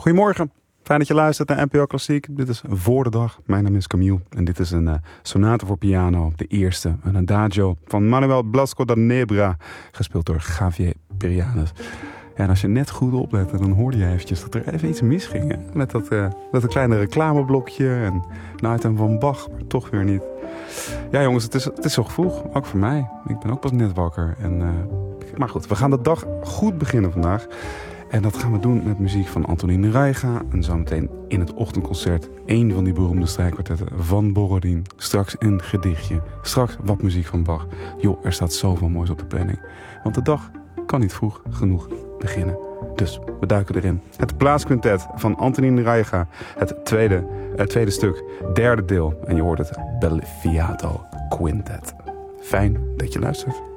Goedemorgen, fijn dat je luistert naar NPO Klassiek. Dit is Voor de Dag. Mijn naam is Camille en dit is een sonate voor piano. De eerste, een adagio van Manuel Blasco da Nebra, gespeeld door Javier Perianes. Ja, en als je net goed oplette, dan hoorde je eventjes dat er even iets misging. Hè? Met dat kleine reclameblokje en een item van Bach, maar toch weer niet. Ja jongens, het is zo vroeg, ook voor mij. Ik ben ook pas net wakker. Maar goed, we gaan de dag goed beginnen vandaag. En dat gaan we doen met muziek van Antonín Rajcha. En zometeen in het ochtendconcert één van die beroemde strijkkwartetten van Borodin. Straks een gedichtje. Straks wat muziek van Bach. Joh, er staat zoveel moois op de planning. Want de dag kan niet vroeg genoeg beginnen. Dus we duiken erin. Het Blaasquintet van Antonín Rajcha. Het tweede stuk, derde deel. En je hoort het Belfiato Quintet. Fijn dat je luistert.